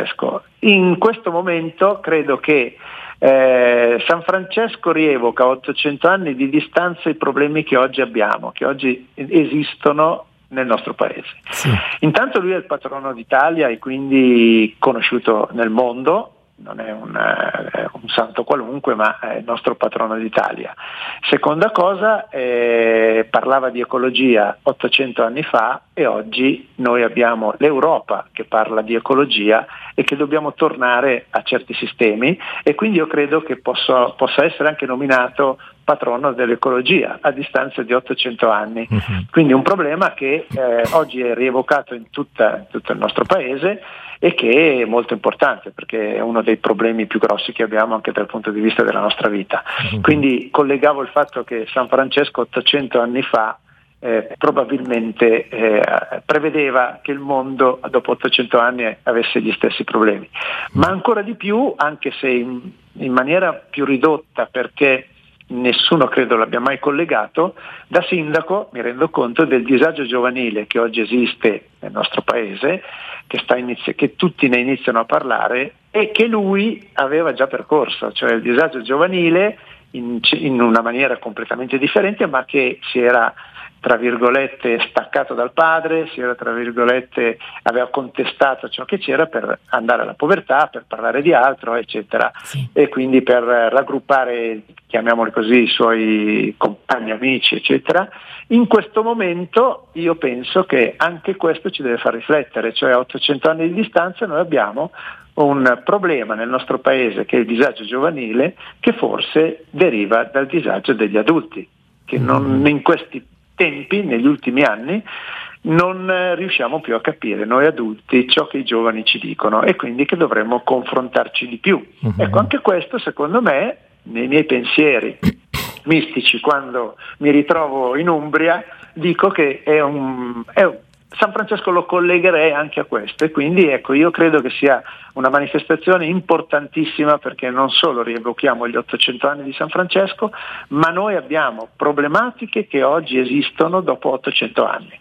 Francesco. In questo momento credo che San Francesco rievoca a 800 anni di distanza i problemi che oggi abbiamo, che oggi esistono nel nostro paese. Sì. Intanto lui è il patrono d'Italia e quindi conosciuto nel mondo, non è un santo qualunque, ma è il nostro patrono d'Italia. Seconda cosa, parlava di ecologia 800 anni fa e oggi noi abbiamo l'Europa che parla di ecologia e che dobbiamo tornare a certi sistemi, e quindi io credo che possa essere anche nominato patrono dell'ecologia a distanza di 800 anni. Quindi un problema che oggi è rievocato in tutto il nostro paese e che è molto importante, perché è uno dei problemi più grossi che abbiamo anche dal punto di vista della nostra vita. Quindi collegavo il fatto che San Francesco 800 anni fa probabilmente prevedeva che il mondo dopo 800 anni avesse gli stessi problemi, ma ancora di più, anche se in maniera più ridotta, perché nessuno credo l'abbia mai collegato. Da sindaco mi rendo conto del disagio giovanile che oggi esiste nel nostro paese, che tutti ne iniziano a parlare e che lui aveva già percorso, cioè il disagio giovanile in una maniera completamente differente, ma che si era tra virgolette staccato dal padre, si era tra virgolette aveva contestato ciò che c'era per andare alla povertà, per parlare di altro, eccetera. Sì. E quindi per raggruppare, chiamiamoli così, i suoi compagni, amici, eccetera. In questo momento io penso che anche questo ci deve far riflettere, cioè a 800 anni di distanza noi abbiamo un problema nel nostro paese che è il disagio giovanile, che forse deriva dal disagio degli adulti, che non in questi tempi, negli ultimi anni, non riusciamo più a capire noi adulti ciò che i giovani ci dicono, e quindi che dovremmo confrontarci di più. Ecco, anche questo secondo me, nei miei pensieri mistici, quando mi ritrovo in Umbria, dico che San Francesco lo collegherei anche a questo, e quindi ecco, io credo che sia una manifestazione importantissima, perché non solo rievochiamo gli 800 anni di San Francesco, ma noi abbiamo problematiche che oggi esistono dopo 800 anni.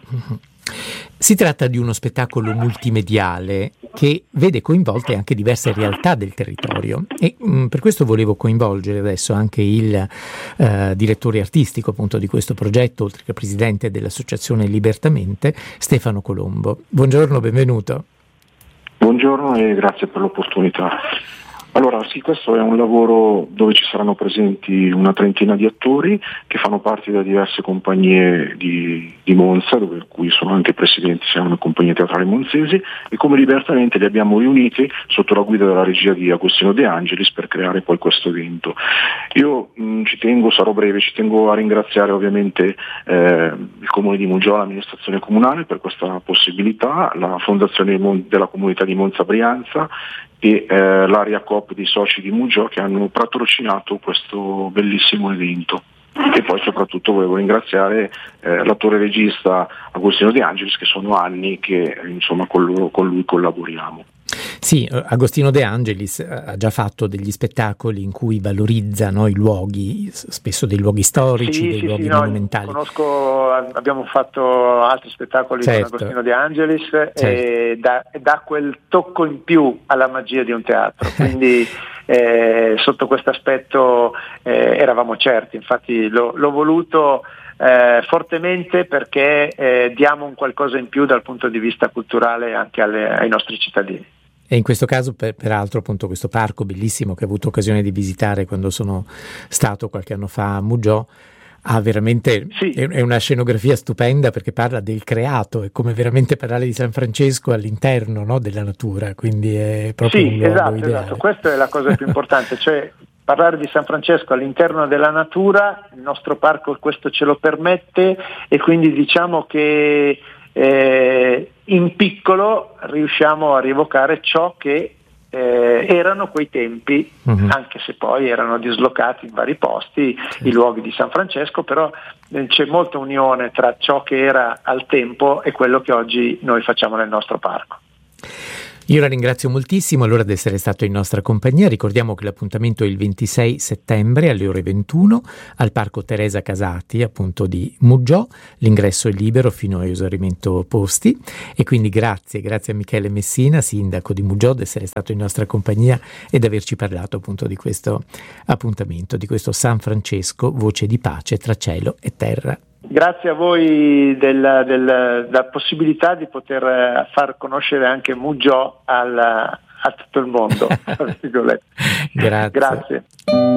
Si tratta di uno spettacolo multimediale che vede coinvolte anche diverse realtà del territorio, e per questo volevo coinvolgere adesso anche il direttore artistico appunto di questo progetto, oltre che presidente dell'associazione Libertamente, Stefano Colombo. Buongiorno, benvenuto. Buongiorno e grazie per l'opportunità. Allora sì, questo è un lavoro dove ci saranno presenti una trentina di attori che fanno parte da diverse compagnie di Monza, dove cui sono anche presidenti, siamo una compagnia teatrale monzese, e come Libertamente li abbiamo riuniti sotto la guida della regia di Agostino De Angelis per creare poi questo evento. Io sarò breve, ci tengo a ringraziare ovviamente il Comune di Muggiò, l'amministrazione comunale per questa possibilità, la Fondazione della Comunità di Monza Brianza e l'Area Coop di soci di Muggiò, che hanno patrocinato questo bellissimo evento. E poi soprattutto volevo ringraziare l'attore regista Agostino De Angelis, che sono anni che insomma con lui collaboriamo. Sì, Agostino De Angelis ha già fatto degli spettacoli in cui valorizza i luoghi, spesso dei luoghi storici, dei luoghi monumentali. Conosco, abbiamo fatto altri spettacoli con Agostino De Angelis, e dà quel tocco in più alla magia di un teatro, quindi sotto questo aspetto eravamo certi, infatti l'ho voluto fortemente, perché diamo un qualcosa in più dal punto di vista culturale anche ai nostri cittadini. E in questo caso, peraltro, appunto, questo parco bellissimo che ho avuto occasione di visitare quando sono stato qualche anno fa a Muggiò, ha veramente è una scenografia stupenda, perché parla del creato, è come veramente parlare di San Francesco all'interno, no, della natura, quindi è proprio un luogo ideale. Esatto, questa è la cosa più importante, cioè parlare di San Francesco all'interno della natura. Il nostro parco questo ce lo permette, e quindi diciamo che in piccolo riusciamo a rievocare ciò che erano quei tempi, anche se poi erano dislocati in vari posti i luoghi di San Francesco, però c'è molta unione tra ciò che era al tempo e quello che oggi noi facciamo nel nostro parco. Io la ringrazio moltissimo allora di essere stato in nostra compagnia. Ricordiamo che l'appuntamento è il 26 settembre alle ore 21 al Parco Teresa Casati, appunto di Muggiò. L'ingresso è libero fino a esaurimento posti e quindi grazie a Michele Messina, sindaco di Muggiò, di essere stato in nostra compagnia ed averci parlato appunto di questo appuntamento, di questo San Francesco, voce di pace tra cielo e terra. Grazie a voi della possibilità di poter far conoscere anche Muggiò a tutto il mondo. Grazie.